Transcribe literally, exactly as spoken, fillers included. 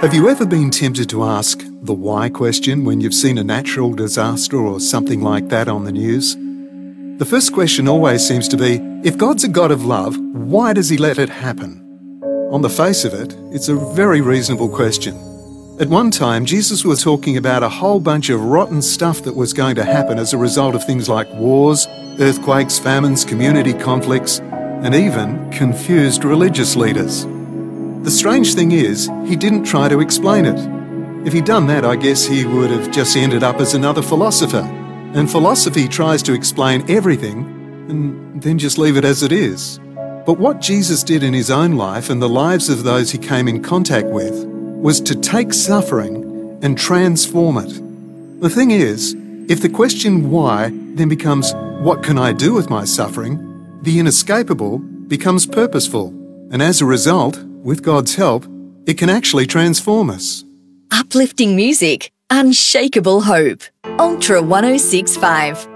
Have you ever been tempted to ask the why question when you've seen a natural disaster or something like that on the news? The first question always seems to be, if God's a God of love, why does he let it happen? On the face of it, it's a very reasonable question. At one time, Jesus was talking about a whole bunch of rotten stuff that was going to happen as a result of things like wars, earthquakes, famines, community conflicts, and even confused religious leaders. The strange thing is, he didn't try to explain it. If he'd done that, I guess he would have just ended up as another philosopher. And philosophy tries to explain everything and then just leave it as it is. But what Jesus did in his own life and the lives of those he came in contact with was to take suffering and transform it. The thing is, if the question why then becomes, what can I do with my suffering, the inescapable becomes purposeful. And as a result, with God's help, it can actually transform us. Uplifting music, unshakable hope. Ultra one oh six point five.